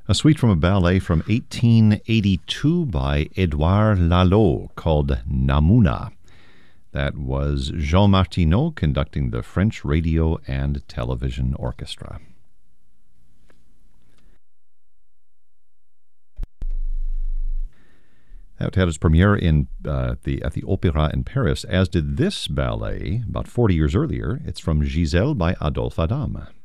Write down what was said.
A suite from a ballet from 1882 by Édouard Lalo called Namouna. That was Jean Martineau conducting the French Radio and Television Orchestra. That had its premiere at the Opéra in Paris, as did this ballet about 40 years earlier. It's from Giselle by Adolphe Adam.